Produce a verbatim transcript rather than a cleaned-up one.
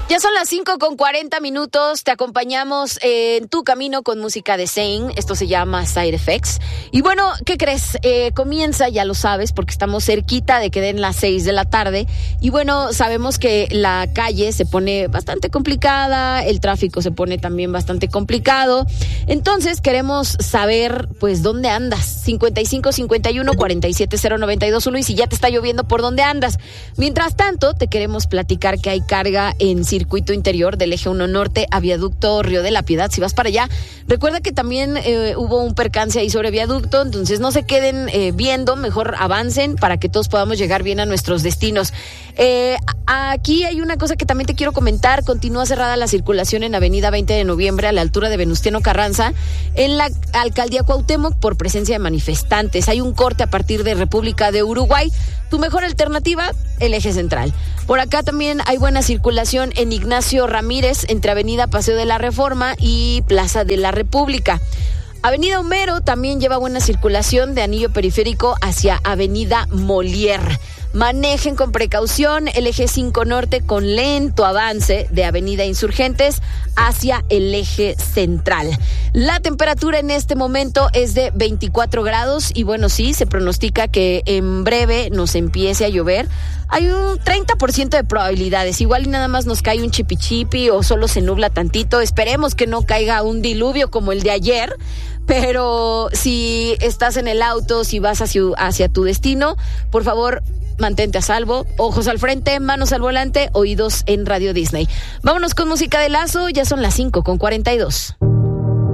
Ya son las cinco con cuarenta minutos, te acompañamos en tu camino con música de Zayn, esto se llama Side Effects. Y bueno, ¿qué crees? Eh, comienza, ya lo sabes, porque estamos cerquita de que den las seis de la tarde. Y bueno, sabemos que la calle se pone bastante complicada, el tráfico se pone también bastante complicado. Entonces queremos saber, pues, ¿dónde andas? cincuenta y cinco cincuenta y uno cuarenta y siete cero noventa y dos uno y si ya te está lloviendo, ¿por dónde andas? Mientras tanto, te queremos platicar que hay carga en circuito interior del eje uno norte a viaducto Río de la Piedad. Si vas para allá, recuerda que también eh, hubo un percance ahí sobre viaducto, entonces no se queden eh, viendo, mejor avancen para que todos podamos llegar bien a nuestros destinos. Eh, aquí hay una cosa que también te quiero comentar, continúa cerrada la circulación en avenida veinte de noviembre a la altura de Venustiano Carranza en la alcaldía Cuauhtémoc por presencia de manifestantes. Hay un corte a partir de República de Uruguay. Tu mejor alternativa, el eje central. Por acá también hay buena circulación en Ignacio Ramírez entre avenida Paseo de la Reforma y Plaza de la República. Avenida Homero también lleva buena circulación de anillo periférico hacia avenida Molière. Manejen con precaución el eje cinco norte con lento avance de avenida Insurgentes hacia el eje central. La temperatura en este momento es de veinticuatro grados y bueno, sí, se pronostica que en breve nos empiece a llover. Hay un treinta por ciento de probabilidades, igual y nada más nos cae un chipichipi o solo se nubla tantito. Esperemos que no caiga un diluvio como el de ayer, pero si estás en el auto, si vas hacia, hacia tu destino, por favor, mantente a salvo, ojos al frente, manos al volante, oídos en Radio Disney. Vámonos con música de Lazo, ya son las cinco con cuarenta y dos.